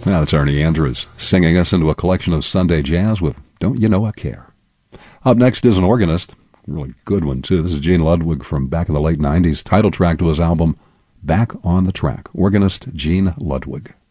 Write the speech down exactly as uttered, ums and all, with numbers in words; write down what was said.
Now that's Ernie Andrews singing us into a collection of Sunday jazz with Don't You Know I Care. Up next is an organist, a really good one too. This is Gene Ludwig from back in the late nineties, title track to his album Back on the Track. Organist Gene Ludwig.